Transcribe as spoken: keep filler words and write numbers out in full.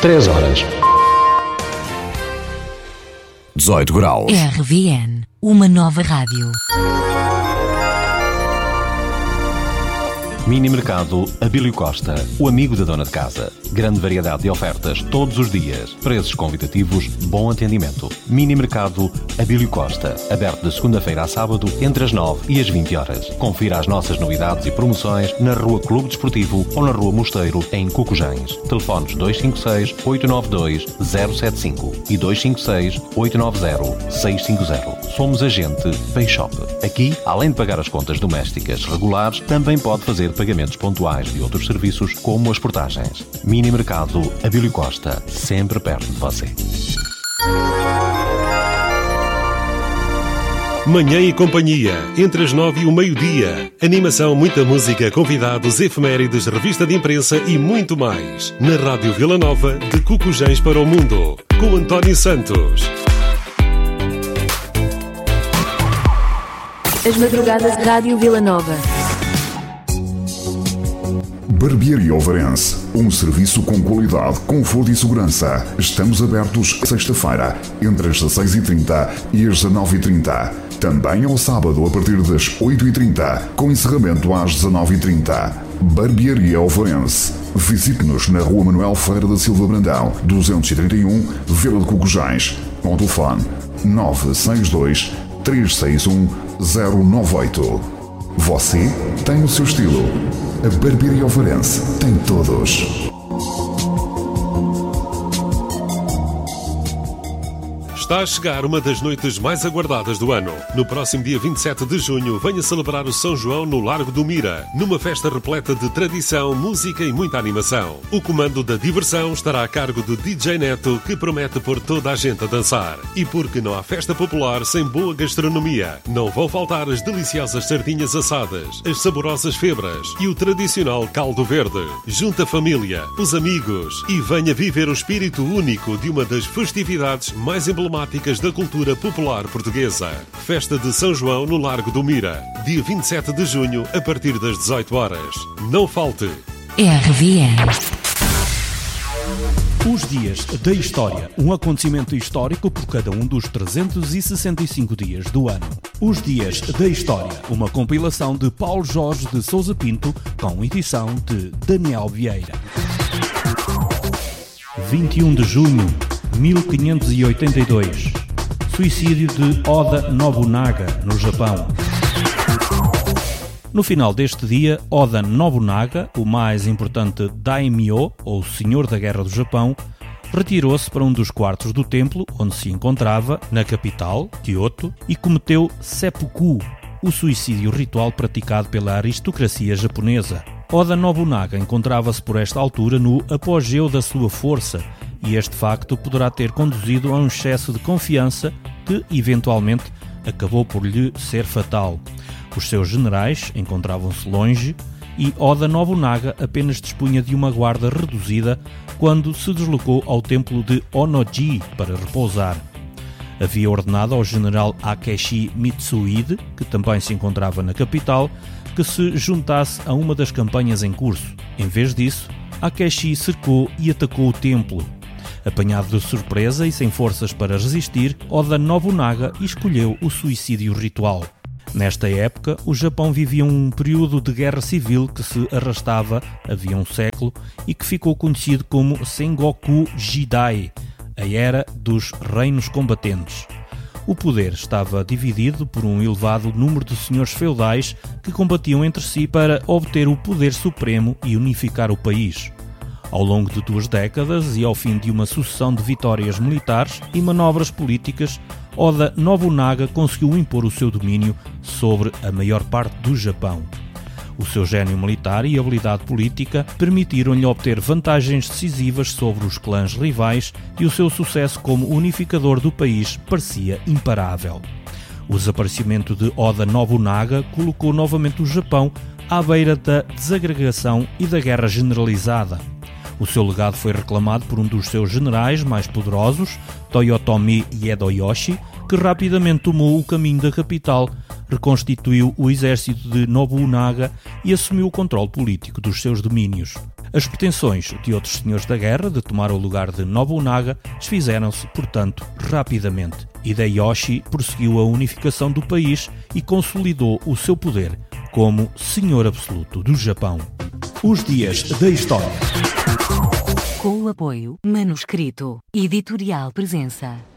três horas. dezoito graus. R V N, uma nova rádio. Mini Mercado Abílio Costa, o amigo da dona de casa. Grande variedade de ofertas todos os dias. Preços convidativos, bom atendimento. Mini Mercado Abílio Costa, aberto de segunda-feira a sábado, entre as nove e as vinte horas. Confira as nossas novidades e promoções na Rua Clube Desportivo ou na Rua Mosteiro, em Cucujães. Telefones dois cinco seis, oito nove dois, zero sete cinco e dois cinco seis, oito nove zero, seis cinco zero. Somos agente Payshop. Aqui, além de pagar as contas domésticas regulares, também pode fazer pagamentos pontuais de outros serviços, como as portagens. Mini Mercado Abílio Costa, sempre perto de você. Manhã e companhia, entre as nove e o meio-dia. Animação, muita música, convidados, efemérides, revista de imprensa e muito mais. Na Rádio Vila Nova, de Cucujães para o Mundo, com António Santos. As madrugadas de Rádio Vila Nova. Barbearia Ovarense, um serviço com qualidade, conforto e segurança. Estamos abertos sexta-feira, entre as dezasseis e trinta e as dezenove e trinta. Também ao sábado, a partir das oito e trinta, com encerramento às dezanove e trinta. Barbearia Ovarense. Visite-nos na Rua Manuel Ferreira da Silva Brandão, duzentos e trinta e um, Vila de Cucujães. Com o telefone nove seis dois, três seis um, zero nove oito. Você tem o seu estilo. A Barbearia Ovarense tem todos. Está a chegar uma das noites mais aguardadas do ano. No próximo dia vinte e sete de junho, venha celebrar o São João no Largo do Mira, numa festa repleta de tradição, música e muita animação. O comando da diversão estará a cargo do D J Neto, que promete pôr toda a gente a dançar. E porque não há festa popular sem boa gastronomia, não vão faltar as deliciosas sardinhas assadas, as saborosas febras e o tradicional caldo verde. Junte a família, os amigos e venha viver o espírito único de uma das festividades mais emblemáticas da cultura popular portuguesa. Festa de São João no Largo do Mira, dia vinte e sete de junho, a partir das dezoito horas. Não falte! R V N. Os Dias da História, um acontecimento histórico por cada um dos trezentos e sessenta e cinco dias do ano. Os Dias da História, uma compilação de Paulo Jorge de Sousa Pinto, com edição de Daniel Vieira. vinte e um de junho de mil quinhentos e oitenta e dois. Suicídio de Oda Nobunaga, no Japão. No final deste dia, Oda Nobunaga, o mais importante daimyo, ou senhor da guerra do Japão, retirou-se para um dos quartos do templo onde se encontrava, na capital, Kyoto, e cometeu seppuku, o suicídio ritual praticado pela aristocracia japonesa. Oda Nobunaga encontrava-se por esta altura no apogeu da sua força, e este facto poderá ter conduzido a um excesso de confiança que, eventualmente, acabou por lhe ser fatal. Os seus generais encontravam-se longe e Oda Nobunaga apenas dispunha de uma guarda reduzida quando se deslocou ao templo de Onnoji para repousar. Havia ordenado ao general Akechi Mitsuhide, que também se encontrava na capital, que se juntasse a uma das campanhas em curso. Em vez disso, Akechi cercou e atacou o templo. Apanhado de surpresa e sem forças para resistir, Oda Nobunaga escolheu o suicídio ritual. Nesta época, o Japão vivia um período de guerra civil que se arrastava havia um século e que ficou conhecido como Sengoku Jidai, a Era dos Reinos Combatentes. O poder estava dividido por um elevado número de senhores feudais que combatiam entre si para obter o poder supremo e unificar o país. Ao longo de duas décadas e ao fim de uma sucessão de vitórias militares e manobras políticas, Oda Nobunaga conseguiu impor o seu domínio sobre a maior parte do Japão. O seu gênio militar e habilidade política permitiram-lhe obter vantagens decisivas sobre os clãs rivais e o seu sucesso como unificador do país parecia imparável. O desaparecimento de Oda Nobunaga colocou novamente o Japão à beira da desagregação e da guerra generalizada. O seu legado foi reclamado por um dos seus generais mais poderosos, Toyotomi Hideyoshi, que rapidamente tomou o caminho da capital, reconstituiu o exército de Nobunaga e assumiu o controle político dos seus domínios. As pretensões de outros senhores da guerra de tomar o lugar de Nobunaga desfizeram-se, portanto, rapidamente. Hideyoshi prosseguiu a unificação do país e consolidou o seu poder como senhor absoluto do Japão. Os dias da história. Com o apoio Manuscrito Editorial Presença.